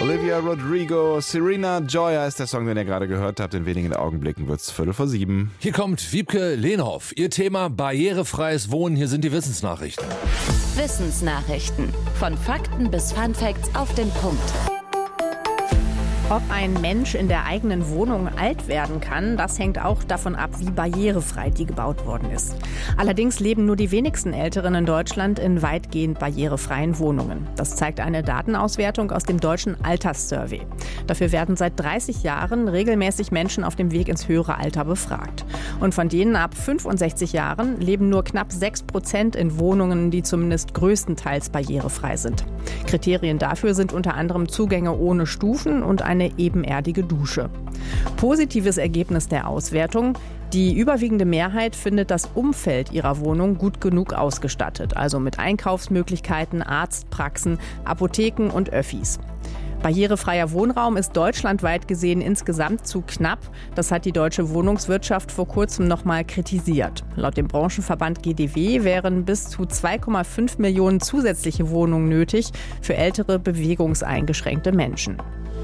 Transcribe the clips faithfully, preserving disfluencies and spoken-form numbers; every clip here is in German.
Olivia Rodrigo, Serena Joya ist der Song, den ihr gerade gehört habt. In wenigen Augenblicken wird's Viertel vor sieben. Hier kommt Wiebke Lehnhoff. Ihr Thema barrierefreies Wohnen. Hier sind die Wissensnachrichten. Wissensnachrichten. Von Fakten bis Funfacts auf den Punkt. Ob ein Mensch in der eigenen Wohnung alt werden kann, das hängt auch davon ab, wie barrierefrei die gebaut worden ist. Allerdings leben nur die wenigsten Älteren in Deutschland in weitgehend barrierefreien Wohnungen. Das zeigt eine Datenauswertung aus dem Deutschen Alterssurvey. Dafür werden seit dreißig Jahren regelmäßig Menschen auf dem Weg ins höhere Alter befragt. Und von denen ab fünfundsechzig Jahren leben nur knapp sechs Prozent in Wohnungen, die zumindest größtenteils barrierefrei sind. Kriterien dafür sind unter anderem Zugänge ohne Stufen und eine ebenerdige Dusche. Positives Ergebnis der Auswertung: Die überwiegende Mehrheit findet das Umfeld ihrer Wohnung gut genug ausgestattet, also mit Einkaufsmöglichkeiten, Arztpraxen, Apotheken und Öffis. Barrierefreier Wohnraum ist deutschlandweit gesehen insgesamt zu knapp. Das hat die deutsche Wohnungswirtschaft vor kurzem noch mal kritisiert. Laut dem Branchenverband G D W wären bis zu zwei Komma fünf Millionen zusätzliche Wohnungen nötig für ältere, bewegungseingeschränkte Menschen.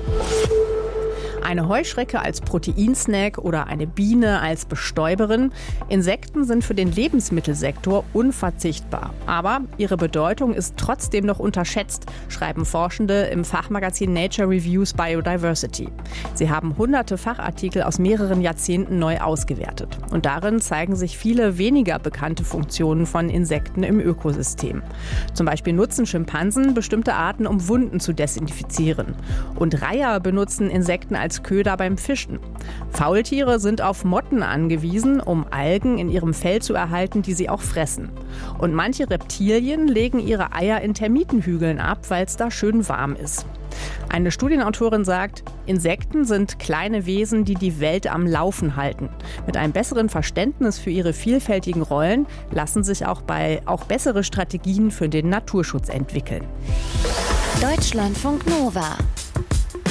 Eine Heuschrecke als Proteinsnack oder eine Biene als Bestäuberin. Insekten sind für den Lebensmittelsektor unverzichtbar. Aber ihre Bedeutung ist trotzdem noch unterschätzt, schreiben Forschende im Fachmagazin Nature Reviews Biodiversity. Sie haben hunderte Fachartikel aus mehreren Jahrzehnten neu ausgewertet. Und darin zeigen sich viele weniger bekannte Funktionen von Insekten im Ökosystem. Zum Beispiel nutzen Schimpansen bestimmte Arten, um Wunden zu desinfizieren. Und Reiher benutzen Insekten als Köder beim Fischen. Faultiere sind auf Motten angewiesen, um Algen in ihrem Fell zu erhalten, die sie auch fressen. Und manche Reptilien legen ihre Eier in Termitenhügeln ab, weil es da schön warm ist. Eine Studienautorin sagt, Insekten sind kleine Wesen, die die Welt am Laufen halten. Mit einem besseren Verständnis für ihre vielfältigen Rollen lassen sich auch, bei, auch bessere Strategien für den Naturschutz entwickeln. Deutschlandfunk Nova